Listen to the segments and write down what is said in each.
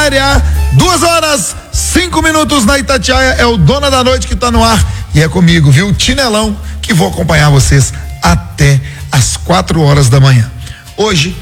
área. 2h05 na Itatiaia. É o Dona da Noite que tá no ar. E é comigo, viu? Tinelão, que vou acompanhar vocês até as 4h da manhã. Hoje,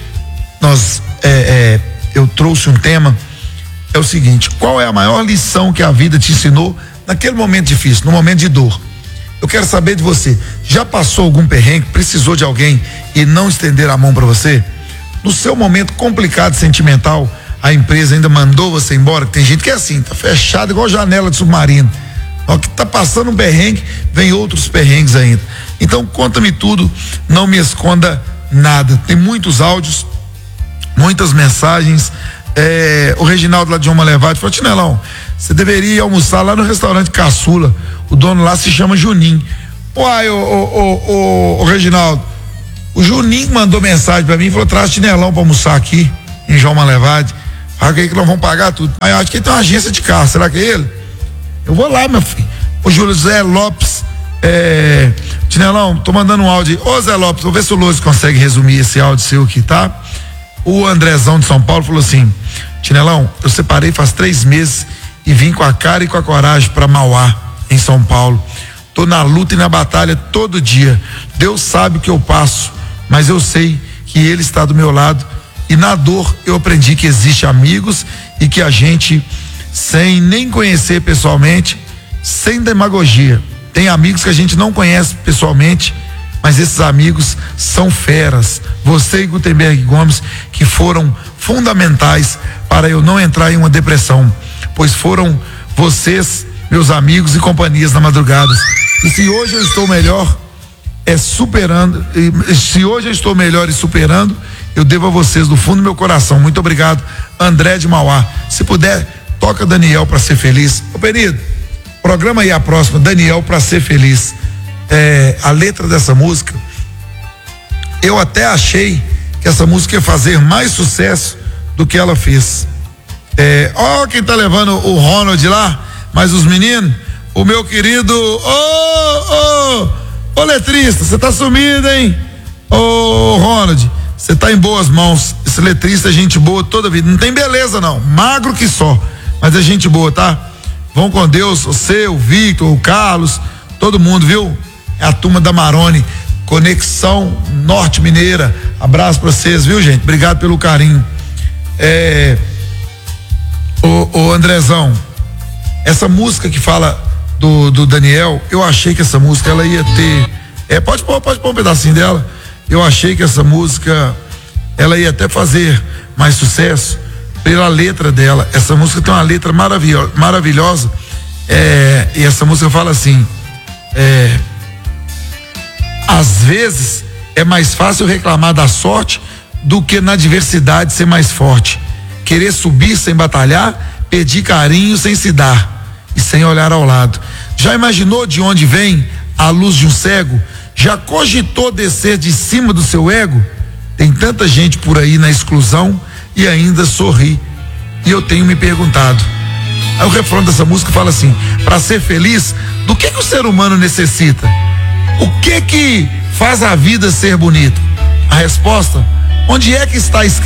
eu trouxe um tema. É o seguinte: qual é a maior lição que a vida te ensinou naquele momento difícil, no momento de dor? Eu quero saber de você. Já passou algum perrengue, precisou de alguém e não estender a mão para você? No seu momento complicado, sentimental, a empresa ainda mandou você embora? Tem gente que é assim, tá fechado igual janela de submarino. Ó, que tá passando um perrengue, vem outros perrengues ainda. Então conta-me tudo, não me esconda nada. Tem muitos áudios, muitas mensagens. O Reginaldo lá de Uma Levade falou: Tinelão, você deveria ir almoçar lá no restaurante Caçula. O dono lá se chama Juninho. Uai, o Reginaldo, o Juninho mandou mensagem pra mim e falou: traz Tinelão pra almoçar aqui em João Malevade. Aí que nós vamos pagar tudo. Aí eu acho que ele tem uma agência de carro. Será que é ele? Eu vou lá, meu filho. O Júlio Zé Lopes, Tinelão, tô mandando um áudio aí. Ô Zé Lopes, vou ver se o Lúcio consegue resumir esse áudio seu aqui, tá? O Andrezão de São Paulo falou assim: Tinelão, eu separei faz 3 meses e vim com a cara e com a coragem pra Mauá, em São Paulo. Tô na luta e na batalha todo dia. Deus sabe o que eu passo, mas eu sei que Ele está do meu lado. E na dor eu aprendi que existe amigos e que a gente, sem nem conhecer pessoalmente, sem demagogia, tem amigos que a gente não conhece pessoalmente, mas esses amigos são feras. Você e Gutenberg Gomes, que foram fundamentais para eu não entrar em uma depressão, pois foram vocês, meus amigos e companhias na madrugada. E se hoje eu estou melhor, se hoje eu estou melhor e superando, eu devo a vocês do fundo do meu coração. Muito obrigado, André de Mauá. Se puder, toca Daniel pra ser feliz. Ô Penido, programa aí a próxima, Daniel pra ser feliz. A letra dessa música, eu até achei que essa música ia fazer mais sucesso do que ela fez. Quem tá levando o Ronald lá, mas os meninos, o meu querido, ô letrista, você tá sumido, hein? Ô Ronald, você tá em boas mãos. Esse letrista é gente boa toda a vida. Não tem beleza não, magro que só, mas é gente boa, tá? Vão com Deus, você, o Victor, o Carlos, todo mundo, viu? É a turma da Maroni, Conexão Norte Mineira. Abraço pra vocês, viu, gente? Obrigado pelo carinho. O Andrezão, essa música que fala do Daniel, eu achei que essa música ela ia ter, pode pôr um pedacinho dela. Eu achei que essa música ela ia até fazer mais sucesso pela letra dela. Essa música tem uma letra maravilhosa, e essa música fala assim: às vezes é mais fácil reclamar da sorte do que na adversidade ser mais forte. Querer subir sem batalhar, pedir carinho sem se dar e sem olhar ao lado. Já imaginou de onde vem a luz de um cego? Já cogitou descer de cima do seu ego? Tem tanta gente por aí na exclusão e ainda sorri. E eu tenho me perguntado. Aí o refrão dessa música fala assim: para ser feliz, do que o ser humano necessita? O que faz a vida ser bonita? A resposta: onde é que está escrito